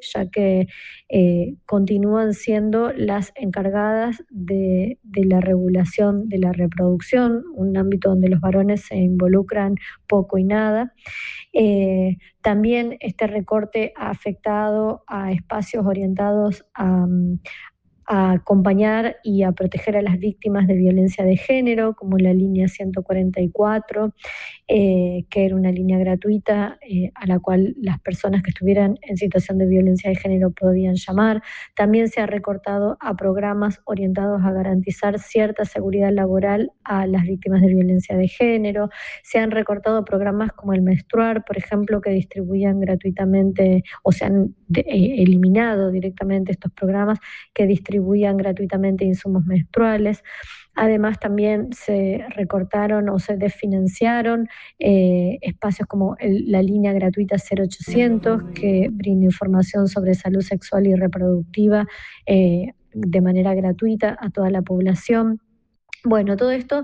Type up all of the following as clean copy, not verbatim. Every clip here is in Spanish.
ya que continúan siendo las encargadas de la regulación de la reproducción, un ámbito donde los varones se involucran poco y nada. También este recorte ha afectado a espacios orientados a acompañar y a proteger a las víctimas de violencia de género, como la línea 144, que era una línea gratuita a la cual las personas que estuvieran en situación de violencia de género podían llamar. También se ha recortado a programas orientados a garantizar cierta seguridad laboral a las víctimas de violencia de género. Se han recortado programas como el Menstruar, por ejemplo, que distribuían gratuitamente, o se han eliminado directamente estos programas que distribuían gratuitamente insumos menstruales. Además, también se recortaron o se desfinanciaron espacios como la línea gratuita 0800, que brinda información sobre salud sexual y reproductiva de manera gratuita a toda la población. Bueno, todo esto,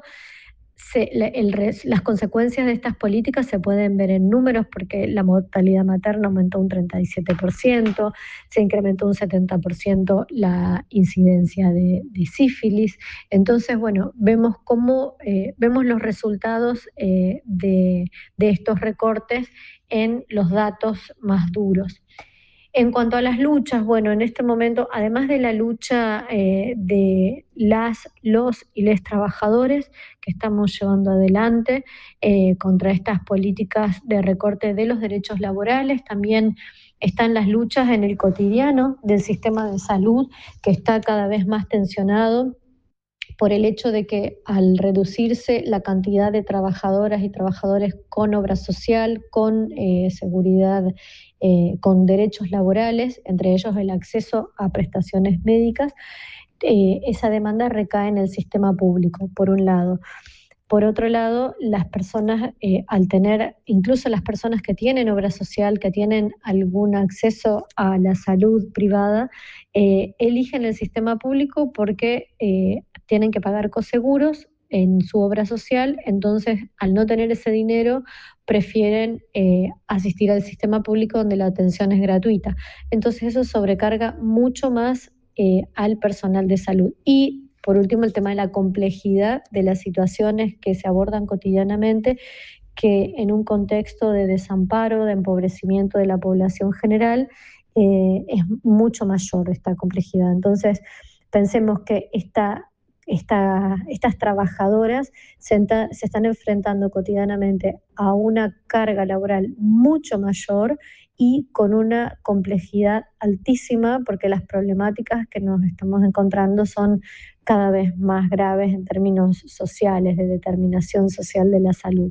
las consecuencias de estas políticas se pueden ver en números, porque la mortalidad materna aumentó un 37%, se incrementó un 70% la incidencia de sífilis. Entonces, bueno, vemos los resultados de estos recortes en los datos más duros. En cuanto a las luchas, bueno, en este momento, además de la lucha de los y les trabajadores que estamos llevando adelante contra estas políticas de recorte de los derechos laborales, también están las luchas en el cotidiano del sistema de salud, que está cada vez más tensionado por el hecho de que al reducirse la cantidad de trabajadoras y trabajadores con obra social, con seguridad, con derechos laborales, entre ellos el acceso a prestaciones médicas, esa demanda recae en el sistema público, por un lado. Por otro lado, las personas, al tener, incluso las personas que tienen obra social, que tienen algún acceso a la salud privada, eligen el sistema público porque tienen que pagar coseguros en su obra social. Entonces, al no tener ese dinero, prefieren asistir al sistema público, donde la atención es gratuita. Entonces, eso sobrecarga mucho más al personal de salud. Y por último, el tema de la complejidad de las situaciones que se abordan cotidianamente, que en un contexto de desamparo, de empobrecimiento de la población general, es mucho mayor esta complejidad. Entonces, pensemos que estas trabajadoras se están enfrentando cotidianamente a una carga laboral mucho mayor y con una complejidad altísima, porque las problemáticas que nos estamos encontrando son cada vez más graves en términos sociales, de determinación social de la salud.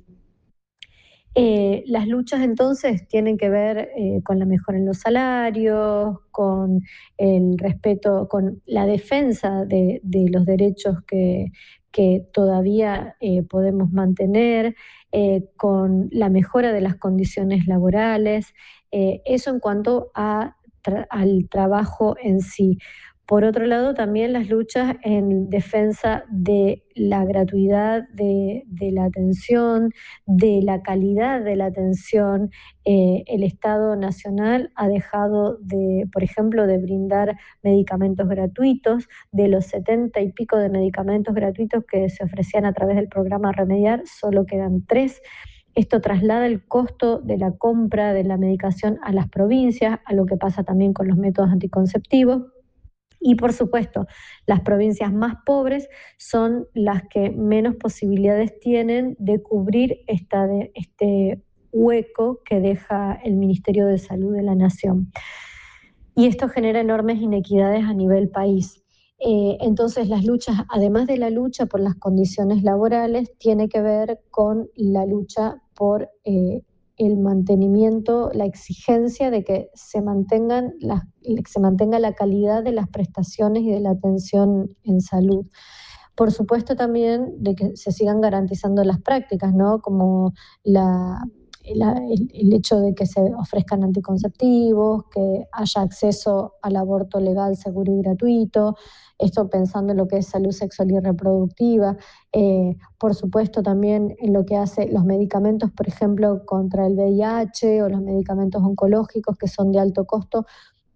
Las luchas entonces tienen que ver con la mejora en los salarios, con el respeto, con la defensa de los derechos que todavía podemos mantener, con la mejora de las condiciones laborales, eso en cuanto al trabajo en sí. Por otro lado, también las luchas en defensa de la gratuidad de la atención, de la calidad de la atención. El Estado Nacional ha dejado de, por ejemplo, de brindar medicamentos gratuitos. De los 70 y pico de medicamentos gratuitos que se ofrecían a través del programa Remediar, solo quedan 3. Esto traslada el costo de la compra de la medicación a las provincias, a lo que pasa también con los métodos anticonceptivos. Y por supuesto, las provincias más pobres son las que menos posibilidades tienen de cubrir este hueco que deja el Ministerio de Salud de la Nación. Y esto genera enormes inequidades a nivel país. Entonces, las luchas, además de la lucha por las condiciones laborales, tiene que ver con la lucha por el mantenimiento, la exigencia de que se mantenga la calidad de las prestaciones y de la atención en salud. Por supuesto, también de que se sigan garantizando las prácticas, ¿no? Como el hecho de que se ofrezcan anticonceptivos, que haya acceso al aborto legal, seguro y gratuito, esto pensando en lo que es salud sexual y reproductiva. Por supuesto, también en lo que hace los medicamentos, por ejemplo, contra el VIH o los medicamentos oncológicos, que son de alto costo,